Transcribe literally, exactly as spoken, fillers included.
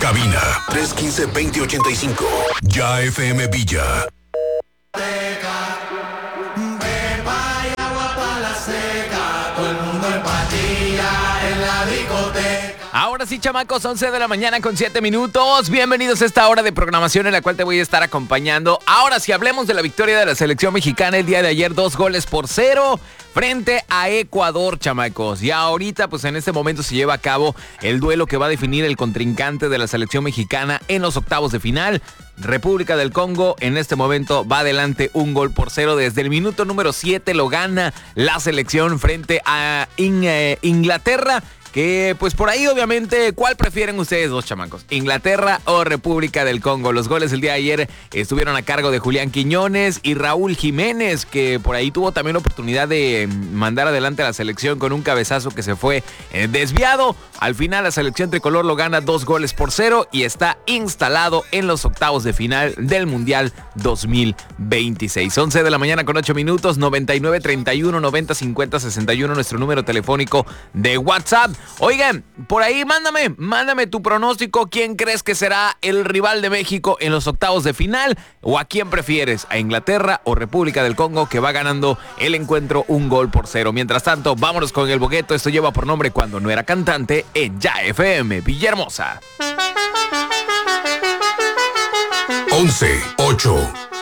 Cabina tres uno cinco, dos cero ocho cinco. Ya F M Villa. Ahora sí, chamacos, once de la mañana con siete minutos. Bienvenidos a esta hora de programación en la cual te voy a estar acompañando. Ahora sí, hablemos de la victoria de la selección mexicana el día de ayer, dos goles por cero frente a Ecuador, chamacos. Y ahorita, pues en este momento se lleva a cabo el duelo que va a definir el contrincante de la selección mexicana en los octavos de final. República del Congo en este momento va adelante un gol por cero. Desde el minuto número siete lo gana la selección frente a In- eh, Inglaterra. Que pues por ahí obviamente, ¿cuál prefieren ustedes dos, chamacos? ¿Inglaterra o República del Congo? Los goles el día de ayer estuvieron a cargo de Julián Quiñones y Raúl Jiménez, que por ahí tuvo también la oportunidad de mandar adelante a la selección con un cabezazo que se fue eh, desviado. Al final la selección tricolor lo gana dos goles por cero y está instalado en los octavos de final del Mundial dos mil veintiséis. once de la mañana con ocho minutos, noventa y nueve, treinta y uno, noventa, cincuenta, sesenta y uno, nuestro número telefónico de WhatsApp. Oigan, por ahí mándame, mándame tu pronóstico. ¿Quién crees que será el rival de México en los octavos de final? ¿O a quién prefieres? ¿A Inglaterra o República del Congo, que va ganando el encuentro un gol por cero? Mientras tanto, vámonos con el bogueto. Esto lleva por nombre Cuando no era cantante en Ya F M Villahermosa. once, ocho.